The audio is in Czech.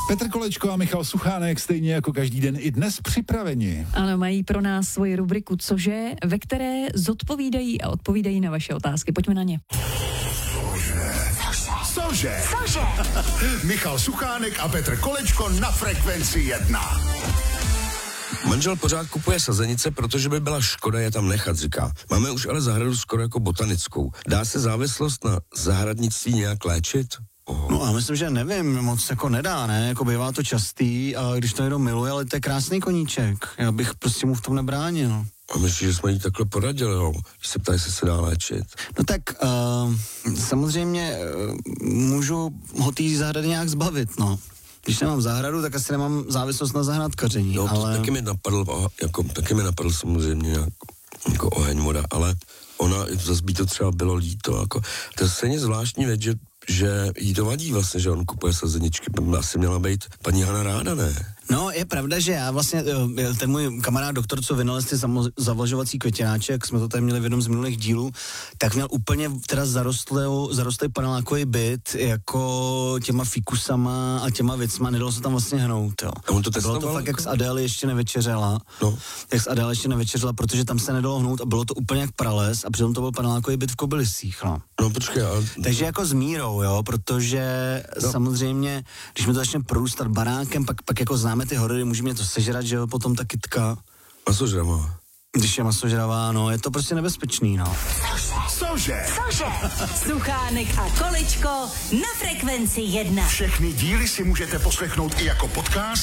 Petr Kolečko a Michal Suchánek stejně jako každý den i dnes připraveni. Ano, mají pro nás svoji rubriku Cože, ve které zodpovídají a odpovídají na vaše otázky. Pojďme na ně. Cože? Michal Suchánek a Petr Kolečko na Frekvenci 1. Manžel pořád kupuje sazenice, protože by byla škoda je tam nechat, říká. Máme už ale zahradu skoro jako botanickou. Dá se závislost na zahradnictví nějak léčit? No a myslím, že nevím, moc jako nedá, ne, jako bývá to častý a když to někdo miluje, ale to je krásný koníček, já bych prostě mu v tom nebránil. A myslíš, že jsme jí takhle poradili, jo? Když se ptá, jestli se dá léčit. No tak samozřejmě můžu ho té zahrady nějak zbavit, no. Když nemám zahradu, tak asi nemám závislost na zahrádkaření, No, ale... taky mi napadl samozřejmě jako oheň, voda, ale ona, zase by to třeba bylo líto, jako, to je stejně zvláštní věc, že jí to vadí vlastně, že on kupuje sazeničky, asi měla být paní Hana ráda, ne? No, je pravda, že já vlastně, ten můj kamarád doktor, co vynalezl ty zavlažovací květináče, jak jsme to tady měli v jednom z minulých dílů, tak měl úplně teda zarostlý panelákový byt, jako těma fikusama a těma věcma, nedalo se tam vlastně hnout, jo. A on to testoval? Bylo to fakt, jak s Adély ještě nevečeřela, protože tam se nedalo hnout a bylo to úplně jak prales a přitom to byl panelákový byt v Kobylisích, no. No, počkej, ale... Takže jako s mírou, jo, protože samozřejmě, když mi to začne prorůstat barákem, pak jako známe ty horory, může mě to sežrat, že jo, potom ta kytka. Masožravá. Když je masožravá, no, je to prostě nebezpečný, no. Cože? Suchánek a Kolečko na Frekvenci 1. Všechny díly si můžete poslechnout i jako podcast